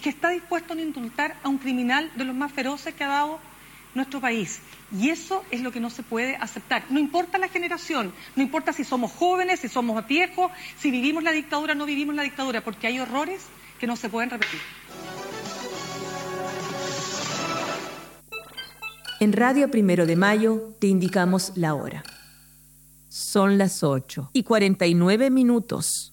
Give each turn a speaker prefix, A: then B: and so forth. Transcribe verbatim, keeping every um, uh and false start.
A: que está dispuesto a indultar a un criminal de los más feroces que ha dado nuestro país. Y eso es lo que no se puede aceptar. No importa la generación, no importa si somos jóvenes, si somos viejos, si vivimos la dictadura o no vivimos la dictadura, porque hay horrores que no se pueden repetir.
B: En Radio Primero de Mayo te indicamos la hora. Son las ocho y cuarenta y nueve minutos.